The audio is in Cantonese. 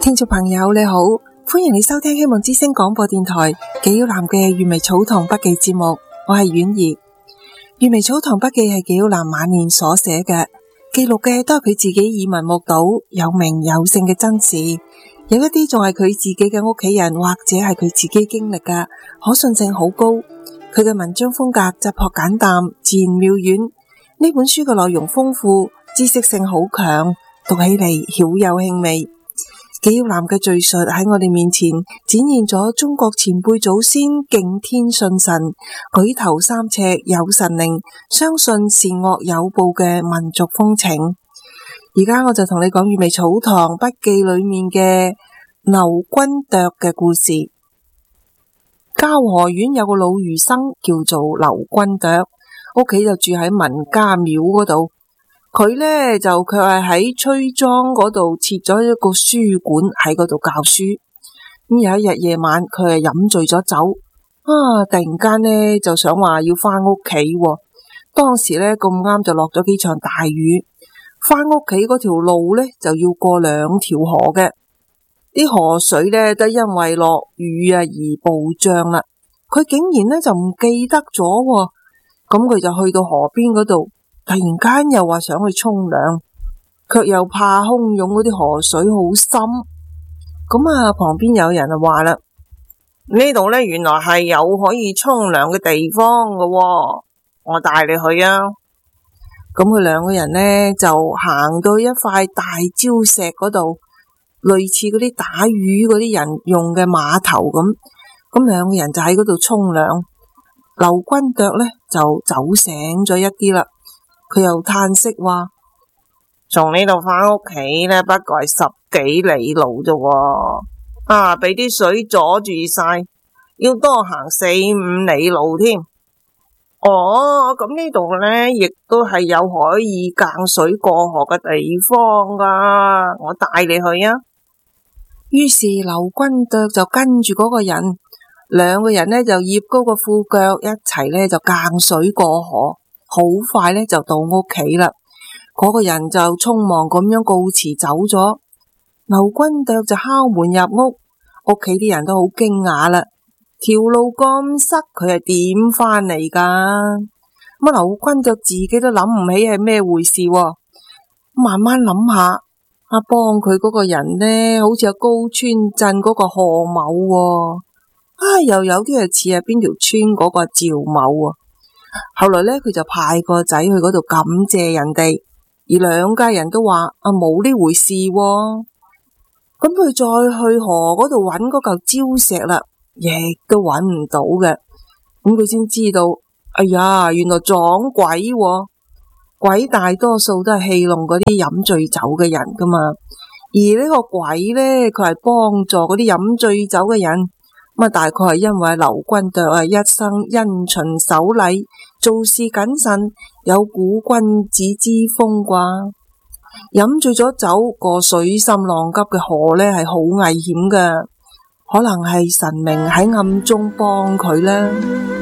聽眾朋友你好，歡迎你收聽希望之聲廣播電台紀曉嵐嘅閱微草堂筆記節目，我係婉兒。閱微草堂筆記係紀曉嵐晚年所寫嘅，記錄嘅都係佢自己耳聞目睹有名有姓嘅真事，有一啲仲係佢自己嘅屋企人或者係佢自己經歷嘅，可信性好高。佢嘅文章風格質樸簡淡，自然妙遠。呢本書嘅內容豐富，知識性好強，讀起嚟曉有興味。紀曉嵐嘅敘述喺我哋面前展現咗中國前輩祖先敬天信神、舉頭三尺有神靈、相信善惡有報嘅民族風情。而家我就同你講閱微草堂筆記裏面嘅劉君琢嘅故事。交河縣有個老儒生叫做劉君琢，屋企就住喺文家廟嗰度。佢呢就佢係喺崔莊嗰度設咗一個書館，喺嗰度教書。咁有一日夜晚，佢係飲醉咗酒，突然間呢就想話要翻屋企。當時呢咁啱就落咗幾場大雨，翻屋企嗰條路呢就要過兩條河嘅，啲河水呢都因為落雨而暴漲啦。佢竟然呢就唔記得咗，咁佢就去到河邊嗰度。突然間又話想去沖涼，卻又怕洶湧嗰啲河水好深。咁旁邊有人就話啦，呢度呢原來係有可以沖涼嘅地方㗎喎，我帶你去啊。咁佢兩個人呢就行到一塊大礁石嗰度，類似嗰啲打魚嗰啲人用嘅碼頭咁。咁兩個人就喺嗰度沖涼。劉君琢呢就走醒咗一啲啦。佢又嘆息話，從呢度返屋企呢，不過係10幾里路啫，俾啲水阻住晒，要多行4、5里路添。咁呢度呢，亦都係有可以隔水過河嘅地方噶，我帶你去啊。於是劉君琢就跟住嗰個人，兩個人呢就揜高個褲腳，一齊呢就隔水過河。好快呢就到屋企啦，嗰個人就匆忙咁樣告辭走咗。劉君琢就敲門入屋，屋企啲人都好驚訝啦，條路咁塞，佢係點返嚟噶？咁劉君琢自己都諗唔起係咩回事，慢慢諗下，幫佢嗰個人呢，好似係高川鎮嗰個賀某，又有啲係似係邊條村嗰個趙某。後來呢，佢就派個仔去嗰度感謝人哋，而兩家人都話冇呢回事。咁佢再去河嗰度揾嗰嚿礁石啦，亦都揾唔到嘅。咁佢先知道，哎呀，原來撞鬼。鬼大多數都係戲弄嗰啲飲醉酒嘅人噶嘛，而呢個鬼呢，佢係幫助嗰啲飲醉酒嘅人。大概係因為劉君琢一生因循守禮，做事謹慎，有古君子之風啩。飲醉咗酒過水深浪急嘅河呢係好危險㗎，可能係神明喺暗中幫佢啦。